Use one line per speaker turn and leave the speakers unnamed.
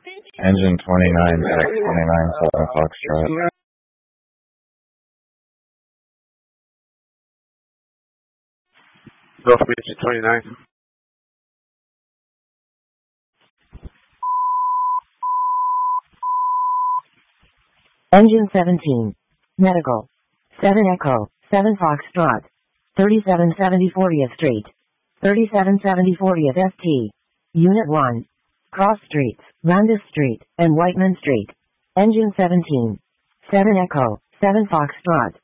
Engine 29, X 29, 7 Foxtrot.
Go from engine 29.
Engine 17. Medical. 7 Echo, 7 Foxtrot. 3770 40th Street. 3770 40th ST. Unit 1. Cross Streets, Landis Street, and Whiteman Street. Engine 17. 7 Echo, 7 Foxtrot.